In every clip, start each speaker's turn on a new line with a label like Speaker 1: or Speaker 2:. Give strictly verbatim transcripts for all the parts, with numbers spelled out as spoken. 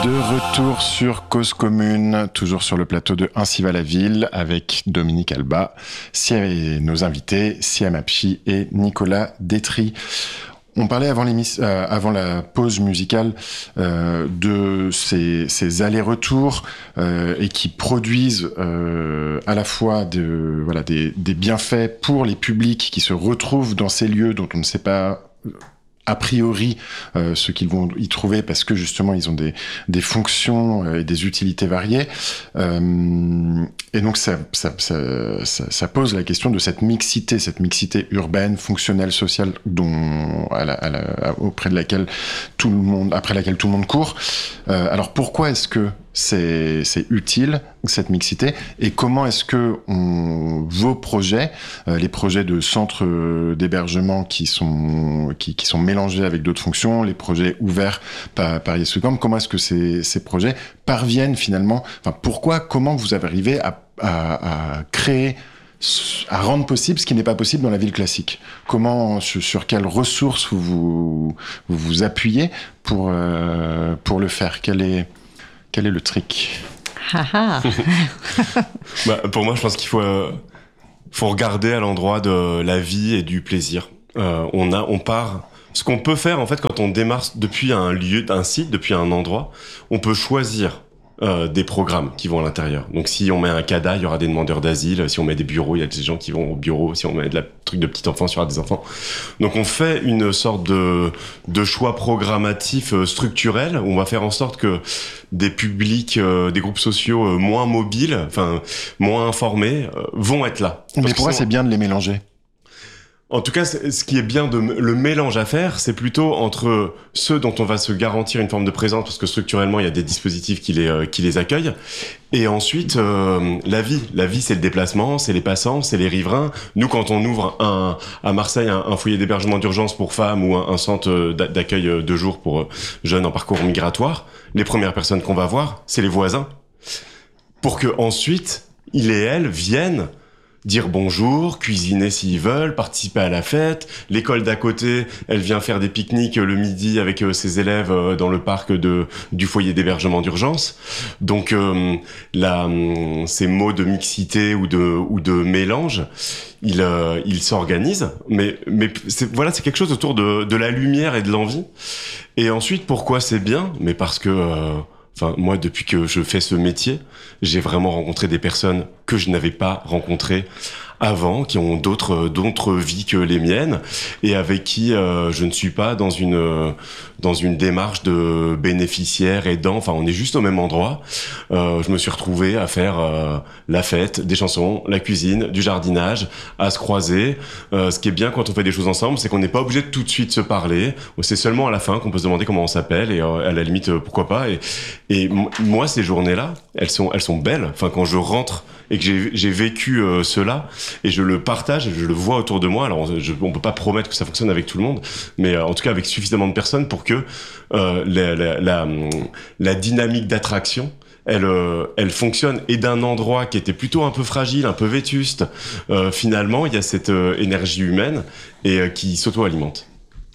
Speaker 1: De retour sur Cause Commune, toujours sur le plateau de Ainsi va la ville, avec Dominique Alba, et nos invités, Siam Apchi et Nicolas Détry. On parlait avant, euh, avant la pause musicale euh, de ces, ces allers-retours euh, et qui produisent euh, à la fois de, voilà, des, des bienfaits pour les publics qui se retrouvent dans ces lieux dont on ne sait pas a priori euh, ce qu'ils vont y trouver parce que justement ils ont des, des fonctions et des utilités variées. Euh, et donc ça, ça, ça, ça, ça pose la question de cette mixité, cette mixité urbaine, fonctionnelle, sociale, dont, à la, à la, auprès de laquelle tout le monde, après laquelle tout le monde court. Euh, alors pourquoi est-ce que c'est, c'est utile, cette mixité, et comment est-ce que on, vos projets, euh, les projets de centres d'hébergement qui sont, qui, qui sont mélangés avec d'autres fonctions, les projets ouverts par, par YesWeCamp, comment est-ce que ces, ces projets parviennent finalement, enfin pourquoi, comment vous avez arrivé à, à, à créer, à rendre possible ce qui n'est pas possible dans la ville classique? Comment, sur, sur quelles ressources vous vous, vous, vous appuyez pour, euh, pour le faire? Quel est, quel est le trick?
Speaker 2: bah,
Speaker 3: pour moi, je pense qu'il faut, euh, faut regarder à l'endroit de la vie et du plaisir. Euh, on a, on part. Ce qu'on peut faire, en fait, quand on démarre depuis un lieu, un site, depuis un endroit, on peut choisir euh, des programmes qui vont à l'intérieur. Donc, si on met un C A D A, il y aura des demandeurs d'asile. Si on met des bureaux, il y a des gens qui vont au bureau. Si on met de la truc de petits enfants, il y aura des enfants. Donc, on fait une sorte de, de choix programmatif euh, structurel. Où on va faire en sorte que des publics, euh, des groupes sociaux euh, moins mobiles, enfin moins informés, euh, vont être là.
Speaker 1: Mais pour moi, c'est bien de les mélanger.
Speaker 3: En tout cas, ce qui est bien de le mélange à faire, c'est plutôt entre ceux dont on va se garantir une forme de présence, parce que structurellement, il y a des dispositifs qui les, euh, qui les accueillent. Et ensuite, euh, la vie. La vie, c'est le déplacement, c'est les passants, c'est les riverains. Nous, quand on ouvre un, à Marseille un, un foyer d'hébergement d'urgence pour femmes ou un, un centre d'accueil de jour pour jeunes en parcours migratoire, les premières personnes qu'on va voir, c'est les voisins. Pour que ensuite, ils et elles viennent dire bonjour, cuisiner s'ils veulent, participer à la fête. L'école d'à côté, elle vient faire des pique-niques le midi avec euh, ses élèves euh, dans le parc de, du foyer d'hébergement d'urgence. Donc, euh, là, ces mots de mixité ou de, ou de mélange, ils, euh, ils s'organisent. Mais, mais c'est, voilà, c'est quelque chose autour de, de la lumière et de l'envie. Et ensuite, pourquoi c'est bien? Mais parce que... Euh, Enfin, moi, depuis que je fais ce métier, j'ai vraiment rencontré des personnes que je n'avais pas rencontrées avant, qui ont d'autres d'autres vies que les miennes, et avec qui euh, je ne suis pas dans une euh, dans une démarche de bénéficiaire aidant. Enfin, on est juste au même endroit. Euh, je me suis retrouvé à faire euh, la fête, des chansons, la cuisine, du jardinage, à se croiser. Euh, ce qui est bien quand on fait des choses ensemble, c'est qu'on n'est pas obligé de tout de suite se parler. C'est seulement à la fin qu'on peut se demander comment on s'appelle, et euh, à la limite euh, pourquoi pas. Et, et m- moi, ces journées-là, elles sont elles sont belles. Enfin, quand je rentre et que j'ai, j'ai vécu euh, cela, et je le partage, et je le vois autour de moi. Alors, je, on peut pas promettre que ça fonctionne avec tout le monde, mais euh, en tout cas avec suffisamment de personnes pour que euh, la, la, la, la dynamique d'attraction, elle, euh, elle fonctionne. Et d'un endroit qui était plutôt un peu fragile, un peu vétuste, euh, finalement, il y a cette euh, énergie humaine et euh, qui s'auto-alimente.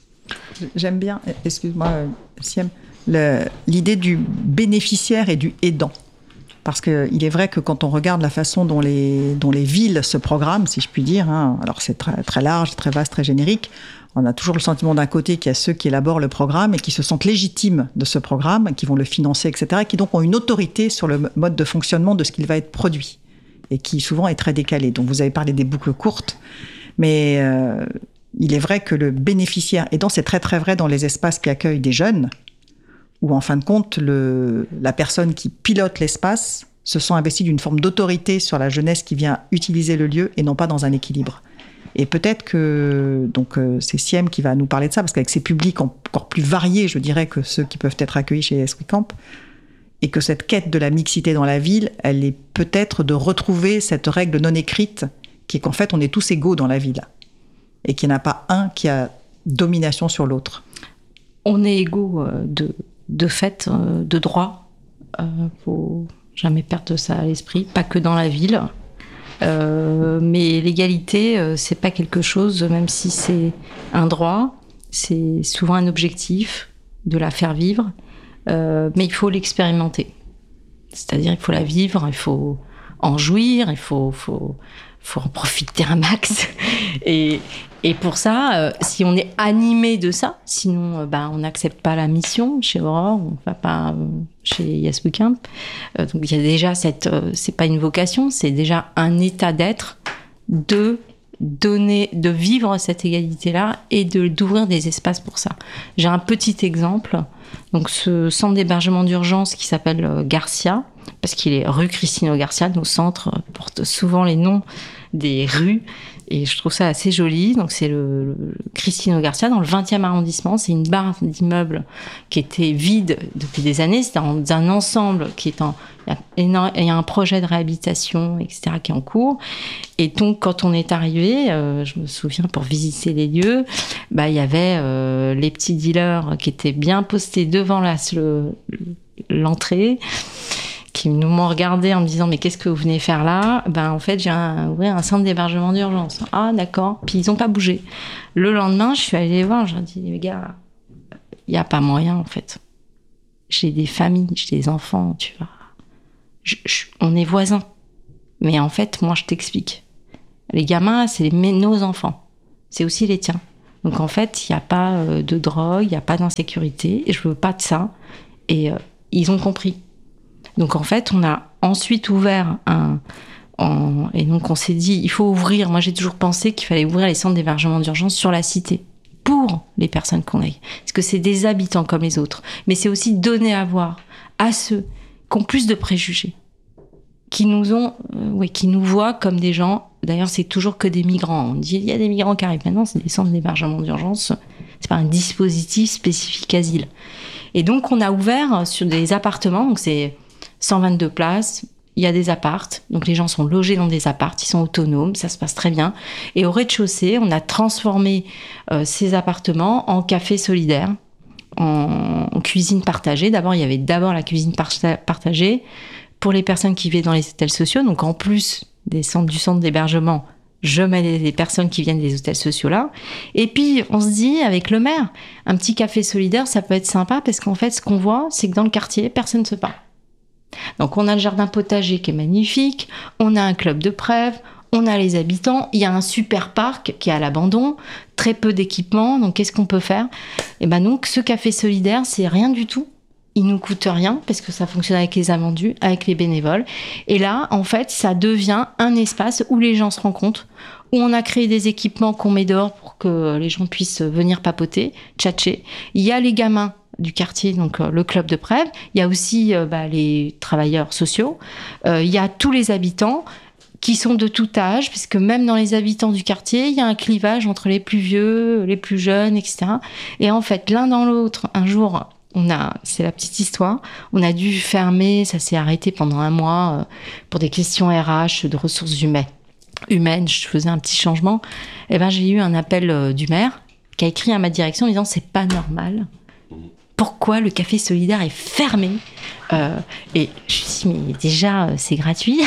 Speaker 2: J'aime bien, excuse-moi, Siam, le, l'idée du bénéficiaire et du aidant. Parce qu'il est vrai que quand on regarde la façon dont les, dont les villes se programment, si je puis dire, hein, alors c'est très, très large, très vaste, très générique, on a toujours le sentiment d'un côté qu'il y a ceux qui élaborent le programme et qui se sentent légitimes de ce programme, qui vont le financer, et cetera, et qui donc ont une autorité sur le mode de fonctionnement de ce qu'il va être produit, et qui souvent est très décalé. Donc vous avez parlé des boucles courtes, mais euh, il est vrai que le bénéficiaire, et donc c'est très très vrai dans les espaces qui accueillent des jeunes, où en fin de compte, le, la personne qui pilote l'espace se sent investie d'une forme d'autorité sur la jeunesse qui vient utiliser le lieu et non pas dans un équilibre. Et peut-être que donc, euh, c'est Siam qui va nous parler de ça, parce qu'avec ces publics encore plus variés, je dirais, que ceux qui peuvent être accueillis chez YesWeCamp, et que cette quête de la mixité dans la ville, elle est peut-être de retrouver cette règle non écrite, qui est qu'en fait, on est tous égaux dans la ville, et qu'il n'y en a pas un qui a domination sur l'autre.
Speaker 4: On est égaux euh, de... de fait, euh, de droit. Il euh, faut jamais perdre ça à l'esprit, pas que dans la ville. Euh, mais l'égalité, euh, c'est pas quelque chose, même si c'est un droit, c'est souvent un objectif de la faire vivre. euh, mais il faut l'expérimenter. C'est-à-dire, il faut la vivre, il faut en jouir, il faut, faut, faut en profiter un max. Et, et pour ça, euh, si on est animé de ça, sinon, euh, bah, on n'accepte pas la mission chez Aurore, on ne va pas euh, chez Yes We Camp. Euh, donc, il y a déjà cette, euh, c'est pas une vocation, c'est déjà un état d'être de donner, de vivre cette égalité-là et de, d'ouvrir des espaces pour ça. J'ai un petit exemple. Donc, ce centre d'hébergement d'urgence qui s'appelle euh, Garcia, parce qu'il est rue Cristino Garcia, nos centres portent souvent les noms des rues, et je trouve ça assez joli. Donc, c'est le, le Cristino Garcia dans le vingtième arrondissement. C'est une barre d'immeubles qui était vide depuis des années. C'est dans un ensemble qui est en... Il y a, énorme, il y a un projet de réhabilitation, et cetera, qui est en cours. Et donc, quand on est arrivé, euh, je me souviens, pour visiter les lieux, bah, il y avait euh, les petits dealers qui étaient bien postés devant la, le, l'entrée, qui nous m'ont regardé en me disant « Mais qu'est-ce que vous venez faire là ?» Ben, en fait, j'ai un, ouvert un centre d'hébergement d'urgence. « Ah, d'accord. » Puis, ils n'ont pas bougé. Le lendemain, je suis allée les voir. Je leur ai dit « Les gars, il n'y a pas moyen, en fait. J'ai des familles, j'ai des enfants, tu vois. Je, je, on est voisins. Mais en fait, moi, je t'explique. Les gamins, c'est les, nos enfants. C'est aussi les tiens. Donc, en fait, il n'y a pas euh, de drogue, il n'y a pas d'insécurité. Et je veux pas de ça. » Et euh, ils ont compris. Donc, en fait, on a ensuite ouvert un... En, et donc, on s'est dit, il faut ouvrir... Moi, j'ai toujours pensé qu'il fallait ouvrir les centres d'hébergement d'urgence sur la cité pour les personnes qu'on aille. Parce que c'est des habitants comme les autres. Mais c'est aussi donner à voir à ceux qui ont plus de préjugés, qui nous ont... Euh, oui, qui nous voient comme des gens... D'ailleurs, c'est toujours que des migrants. On dit, il y a des migrants qui arrivent. Maintenant, c'est des centres d'hébergement d'urgence. C'est pas un dispositif spécifique asile. Et donc, on a ouvert sur des appartements. Donc, c'est cent vingt-deux places, il y a des appartes, donc les gens sont logés dans des appartes, ils sont autonomes, ça se passe très bien. Et au rez-de-chaussée, on a transformé euh, ces appartements en café solidaire, en, en cuisine partagée. D'abord, il y avait d'abord la cuisine parta- partagée pour les personnes qui vivaient dans les hôtels sociaux. Donc en plus des centres, du centre d'hébergement, je mets les, les personnes qui viennent des hôtels sociaux là. Et puis, on se dit, avec le maire, un petit café solidaire, ça peut être sympa, parce qu'en fait, ce qu'on voit, c'est que dans le quartier, personne ne se parle. Donc on a le jardin potager qui est magnifique, on a un club de prêve, on a les habitants, il y a un super parc qui est à l'abandon, très peu d'équipements, donc qu'est-ce qu'on peut faire ? Et ben donc ce café solidaire, c'est rien du tout, il nous coûte rien parce que ça fonctionne avec les invendus, avec les bénévoles. Et là, en fait, ça devient un espace où les gens se rencontrent, où on a créé des équipements qu'on met dehors pour que les gens puissent venir papoter, tchatcher. Il y a les gamins du quartier, donc euh, le club de prêve. Il y a aussi euh, bah, les travailleurs sociaux. Euh, il y a tous les habitants qui sont de tout âge, puisque même dans les habitants du quartier, il y a un clivage entre les plus vieux, les plus jeunes, et cetera. Et en fait, l'un dans l'autre, un jour, on a, c'est la petite histoire, on a dû fermer, ça s'est arrêté pendant un mois euh, pour des questions R H, de ressources humaines. humaines, je faisais un petit changement. Et ben, j'ai eu un appel euh, du maire qui a écrit à ma direction en disant « C'est pas normal. Pourquoi le café solidaire est fermé ?» euh, Et je me suis dit, mais déjà, c'est gratuit.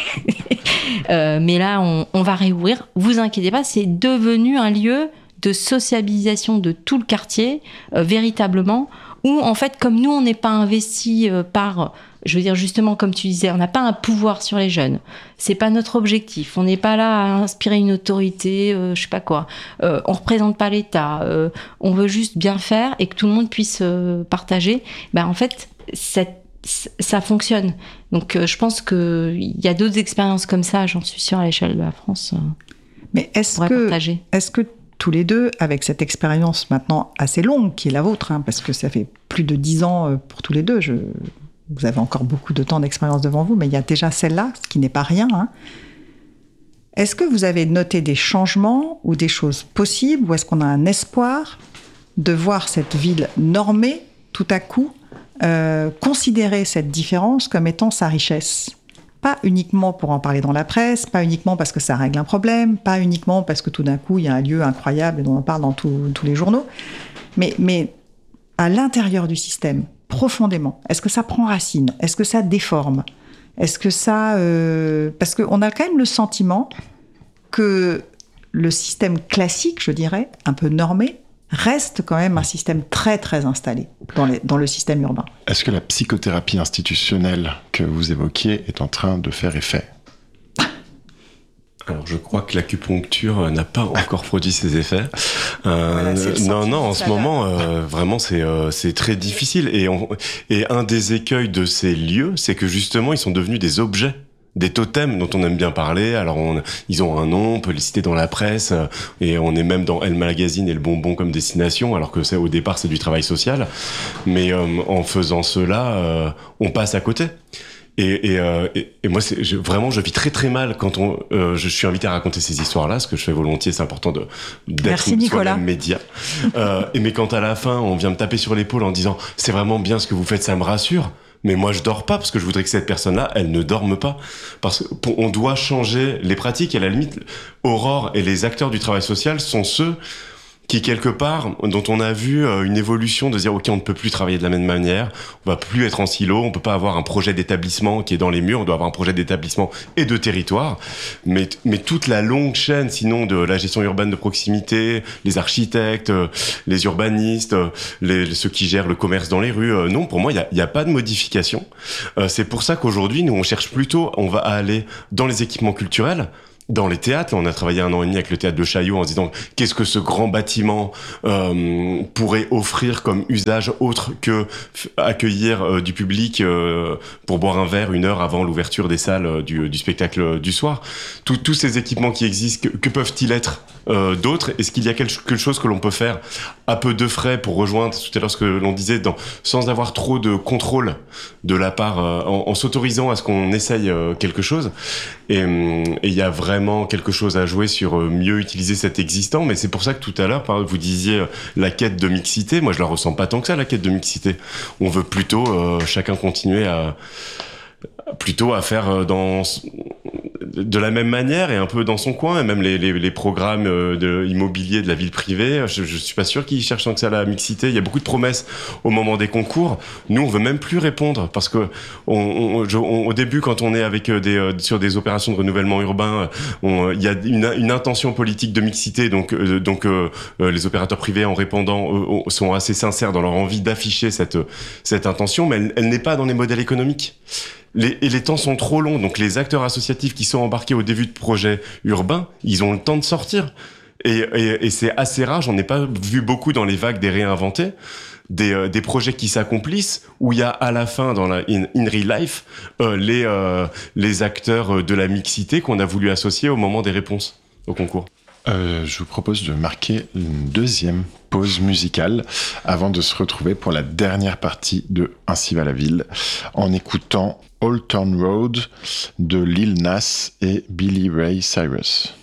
Speaker 4: euh, mais là, on, on va réouvrir. Vous inquiétez pas, c'est devenu un lieu de sociabilisation de tout le quartier, euh, véritablement, où, en fait, comme nous, on n'est pas investi euh, par... Je veux dire, justement, comme tu disais, on n'a pas un pouvoir sur les jeunes. C'est pas notre objectif. On n'est pas là à inspirer une autorité, euh, je sais pas quoi. Euh, on représente pas l'État. Euh, on veut juste bien faire et que tout le monde puisse euh, partager. Ben, en fait, cette, ça fonctionne. Donc, euh, je pense qu'il y a d'autres expériences comme ça, j'en suis sûre, à l'échelle de la France. Euh,
Speaker 2: Mais est-ce que,
Speaker 4: partager.
Speaker 2: est-ce que tous les deux, avec cette expérience maintenant assez longue, qui est la vôtre, hein, parce que ça fait plus de dix ans pour tous les deux, je... vous avez encore beaucoup de temps d'expérience devant vous, mais il y a déjà celle-là, ce qui n'est pas rien. Hein. Est-ce que vous avez noté des changements ou des choses possibles, ou est-ce qu'on a un espoir de voir cette ville normée, tout à coup, euh, considérer cette différence comme étant sa richesse ? Pas uniquement pour en parler dans la presse, pas uniquement parce que ça règle un problème, pas uniquement parce que tout d'un coup, il y a un lieu incroyable dont on parle dans tout, tous les journaux, mais, mais à l'intérieur du système, profondément. Est-ce que ça prend racine ? Est-ce que ça déforme ? Est-ce que ça... Euh... Parce qu'on a quand même le sentiment que le système classique, je dirais, un peu normé, reste quand même un système très très installé dans, les, dans le système urbain.
Speaker 1: Est-ce que la psychothérapie institutionnelle que vous évoquiez est en train de faire effet ?
Speaker 3: Alors, je crois que l'acupuncture n'a pas encore produit ses effets. Euh, voilà, non, non, en ce moment, euh, vraiment, c'est euh, c'est très difficile. Et, on, et un des écueils de ces lieux, c'est que justement, ils sont devenus des objets, des totems dont on aime bien parler. Alors, on, ils ont un nom, on peut les citer dans la presse, et on est même dans Elle Magazine et Le Bonbon comme destination, alors que c'est, au départ, c'est du travail social. Mais euh, en faisant cela, euh, on passe à côté. Et, et, euh, et, et moi, c'est, je, vraiment, je vis très très mal quand on, euh, je suis invité à raconter ces histoires-là, ce que je fais volontiers, c'est important de, d'être
Speaker 2: Merci, Nicolas.
Speaker 3: soi-même média. euh, et mais quand à la fin, on vient me taper sur l'épaule en disant « c'est vraiment bien ce que vous faites, ça me rassure », mais moi, je dors pas parce que je voudrais que cette personne-là, elle ne dorme pas. Parce qu'on doit changer les pratiques. Et à la limite, Aurore et les acteurs du travail social sont ceux qui, quelque part, dont on a vu une évolution de dire, OK, on ne peut plus travailler de la même manière, on va plus être en silo, on peut pas avoir un projet d'établissement qui est dans les murs, on doit avoir un projet d'établissement et de territoire. Mais, mais toute la longue chaîne, sinon, de la gestion urbaine de proximité, les architectes, les urbanistes, les, ceux qui gèrent le commerce dans les rues, non, pour moi, il y a, il y a pas de modification. C'est pour ça qu'aujourd'hui, nous, on cherche plutôt, on va aller dans les équipements culturels, dans les théâtres. On a travaillé un an et demi avec le théâtre de Chaillot en se disant qu'est-ce que ce grand bâtiment euh, pourrait offrir comme usage autre que f- accueillir euh, du public euh, pour boire un verre une heure avant l'ouverture des salles euh, du, du spectacle euh, du soir. Tout, tous ces équipements qui existent, que, que peuvent-ils être euh, d'autres ? Est-ce qu'il y a quelque chose que l'on peut faire à peu de frais pour rejoindre tout à l'heure ce que l'on disait, dans, sans avoir trop de contrôle de la part, euh, en, en s'autorisant à ce qu'on essaye euh, quelque chose. Et il y a vraiment quelque chose à jouer sur euh, mieux utiliser cet existant. Mais c'est pour ça que tout à l'heure, par, vous disiez euh, la quête de mixité. Moi, je la ressens pas tant que ça, la quête de mixité. On veut plutôt euh, chacun continuer à plutôt à faire dans de la même manière et un peu dans son coin, et même les, les, les programmes de immobilier de la ville privée, je, je suis pas sûr qu'ils cherchent tant que ça la mixité. Il y a beaucoup de promesses au moment des concours. Nous, on veut même plus répondre parce que on, on, je, on, au début, quand on est avec des sur des opérations de renouvellement urbain, on, il y a une, une intention politique de mixité, donc euh, donc euh, les opérateurs privés en répondant euh, sont assez sincères dans leur envie d'afficher cette cette intention, mais elle, elle n'est pas dans les modèles économiques. Les, et les temps sont trop longs, donc les acteurs associatifs qui sont embarqués au début de projets urbains, ils ont le temps de sortir. Et, et, et c'est assez rare, j'en ai pas vu beaucoup dans les vagues des réinventés, des, euh, des projets qui s'accomplissent, où il y a à la fin, dans la in, in real life, euh, les, euh, les acteurs de la mixité qu'on a voulu associer au moment des réponses au concours.
Speaker 1: Euh, je vous propose de marquer une deuxième pause musicale avant de se retrouver pour la dernière partie de Ainsi va la ville, en écoutant Old Town Road de Lil Nas et Billy Ray Cyrus.